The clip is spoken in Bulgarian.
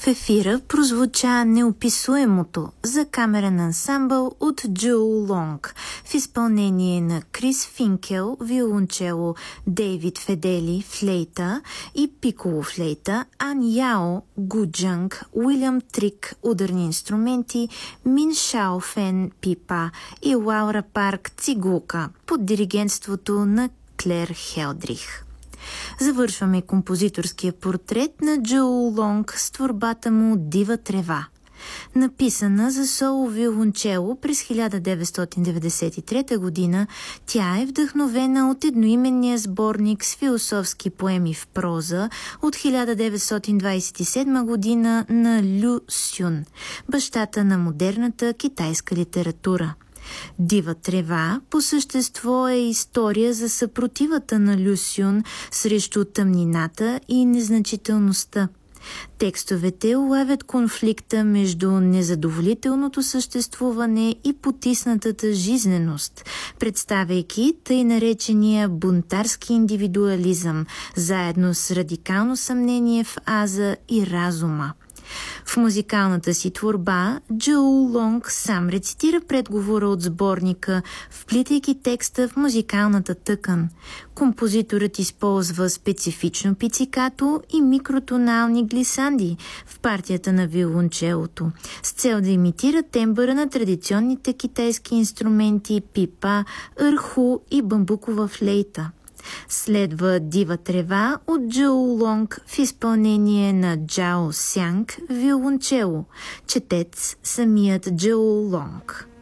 В ефира прозвуча неописуемото за камерен ансамбъл от Джоу Лонг в изпълнение на Крис Финкел, виолончело, Дейвид Федели, флейта и пиколо флейта, Ан Яо, гуджанг, Уилям Трик, ударни инструменти, Мин Шао Фен, пипа и Лаура Парк, цигулка, под диригентството на Клер Хелдрих. Завършваме композиторския портрет на Джоу Лонг с творбата му «Дива трева». Написана за соло виолончело през 1993 година, тя е вдъхновена от едноименния сборник с философски поеми в проза от 1927 година на Лю Сюн, бащата на модерната китайска литература. «Дива трева» по същество е история за съпротивата на Лю Сюн срещу тъмнината и незначителността. Текстовете улавят конфликта между незадоволителното съществуване и потиснатата жизненост, представяйки тъй наречения бунтарски индивидуализъм, заедно с радикално съмнение в аза и разума. В музикалната си творба Джоу Лонг сам рецитира предговора от сборника, вплитайки текста в музикалната тъкан. Композиторът използва специфично пицикато и микротонални глисанди в партията на виолончелото, с цел да имитира тембъра на традиционните китайски инструменти пипа, ерху и бамбукова флейта. Следва «Дива трева» от Джоу Лонг в изпълнение на Джао Сянг, виолончело. Четец самият Джоу Лонг.